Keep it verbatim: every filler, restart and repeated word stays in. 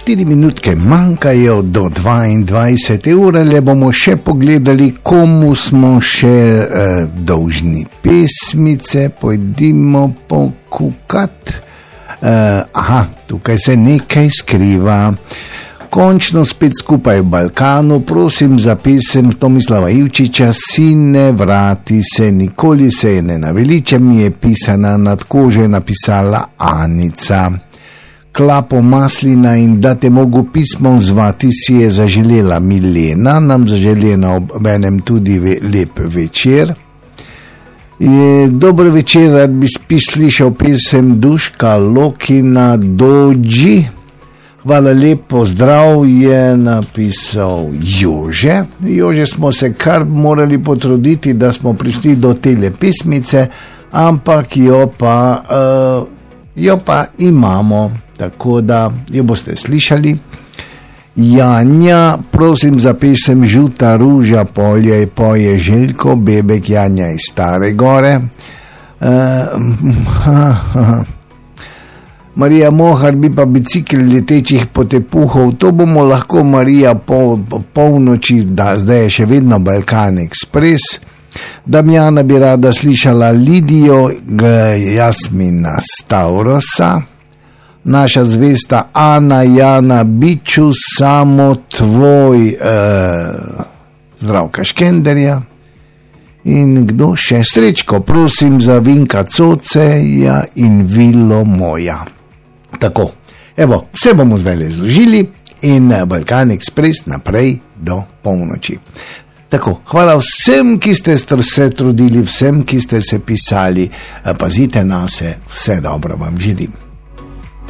štiri minutke manjkajo do dvaindvajsete ure, le bomo še pogledali, komu smo še eh, dolžni pesmice. Pojdimo pokukat. Eh, aha, tukaj se nekaj skriva. Končno spet skupaj v Balkanu, prosim za pesem Tomislava Ivčiča, Sine, vrati se, nikoli se ne naveliča, mi je pisana nad kože, napisala Anica. Klapo Maslina in da te mogu pismo zvati si je zaželela Milena, nam zaželjena ob enem tudi ve, lep večer. Je, dobro večer, rad bi spis slišal pesem Duška Lokina Dođi. Hvala lepo, zdrav, je napisal Jože. Jože, smo se kar morali potruditi, da smo prišli do tele pesmice, ampak jo pa, uh, jo pa imamo, tako da jo boste slišali. Janja, prosim za pesem Žuta ruža polje, poje Željko Bebek, Janja iz Stare Gore. Uh, Marija Mohar, bi pa bicikl letečih potepuhov, to bomo lahko, Marija, po, po polnoči, da zdaj je še vedno Balkan Express. Damjana bi rada slišala Lidijo Jasmina Stavrosa. Naša zvesta Ana Jana Biču, samo tvoj eh, Zdravka Škenderja. In kdo še? Srečko, prosim za Vinka Coceja in Vilo moja. Tako, evo, vse bomo zdaj le zložili in Balkan Express naprej do polnoči. Tako, hvala vsem, ki ste se trudili, vsem, ki ste se pisali, pazite na se, vse dobro vam želim.